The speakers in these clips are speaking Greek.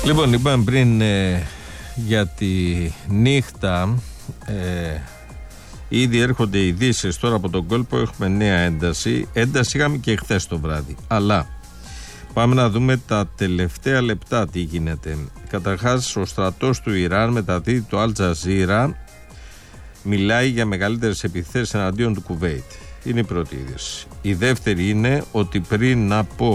Λοιπόν, είπαμε πριν για τη νύχτα, ήδη έρχονται ειδήσεις τώρα από τον κόλπο, έχουμε νέα ένταση. Ένταση είχαμε και χθες το βράδυ. Αλλά πάμε να δούμε τα τελευταία λεπτά τι γίνεται. Καταρχάς, ο στρατός του Ιράν μεταδίδει το Al Jazeera, μιλάει για μεγαλύτερες επιθέσεις εναντίον του Κουβέιτ. Είναι η πρώτη είδηση. Η δεύτερη είναι ότι πριν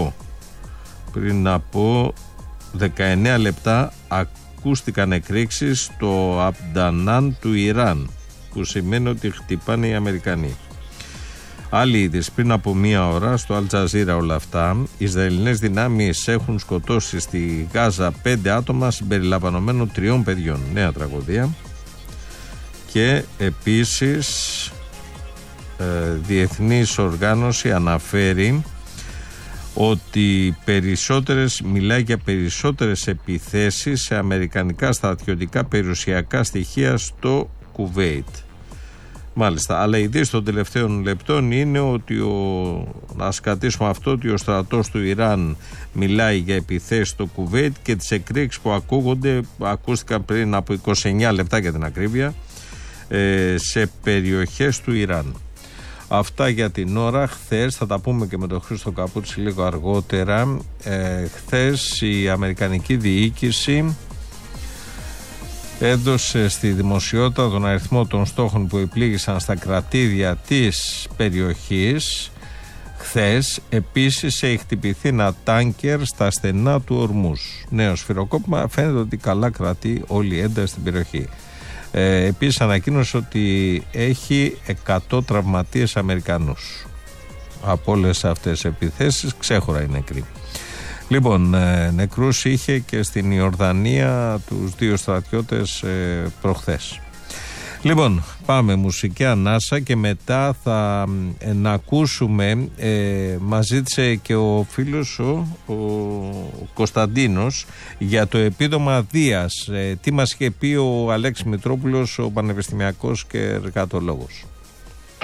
από 19 λεπτά ακούστηκαν εκρήξεις στο Αμπντανάν του Ιράν, που σημαίνει ότι χτυπάνε οι Αμερικανοί. Άλλη είδηση, πριν από μία ώρα στο Al Jazeera όλα αυτά, οι Ισραηλινές δυνάμεις έχουν σκοτώσει στη Γάζα 5 άτομα συμπεριλαμβανομένων 3 παιδιών. Νέα τραγωδία. Και επίσης διεθνής οργάνωση αναφέρει ότι μιλάει για περισσότερες επιθέσεις σε αμερικανικά στρατιωτικά περιουσιακά στοιχεία στο Κουβέιτ. Μάλιστα, αλλά η είδηση των τελευταίων λεπτών είναι ότι ας κρατήσουμε αυτό, ότι ο στρατός του Ιράν μιλάει για επιθέσεις στο Κουβέιτ και τις εκρήξεις που ακούστηκαν πριν από 29 λεπτά για την ακρίβεια, σε περιοχές του Ιράν. Αυτά για την ώρα. Χθες, θα τα πούμε και με τον Χρήστο Καπούτση λίγο αργότερα, χθες η αμερικανική διοίκηση έδωσε στη δημοσιότητα τον αριθμό των στόχων που επλήγησαν στα κρατήδια της περιοχής. Χθες επίσης έχει χτυπηθεί ένα τάνκερ στα στενά του Ορμούς. Νέο σφυροκόπημα, φαίνεται ότι καλά κρατεί όλη η ένταση στην περιοχή. Επίσης ανακοίνωσε ότι έχει 100 τραυματίες Αμερικανούς. Από όλες αυτές τις επιθέσεις ξέχωρα είναι νεκροί. Λοιπόν, νεκρούς είχε και στην Ιορδανία τους 2 στρατιώτες προχθές. Λοιπόν, πάμε μουσική ανάσα και μετά θα να ακούσουμε, μας ζήτησε και ο φίλος ο Κωνσταντίνος για το επίδομα Δίας. Τι μας είχε πει ο Αλέξης Μητρόπουλος, ο πανεπιστημιακός και εργατολόγος.